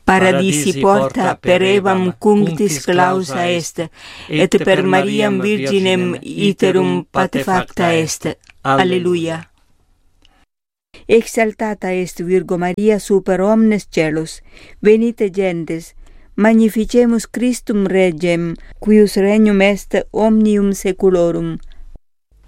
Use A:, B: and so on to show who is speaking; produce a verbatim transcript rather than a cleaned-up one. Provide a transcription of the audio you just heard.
A: paradisi porta per evam cunctis clausa est, et per Mariam Virginem iterum patefacta est. Alleluia. Exaltata est Virgo Maria super omnes celus, venite gentes, magnificemus Christum Regem, quius regnum est omnium seculorum,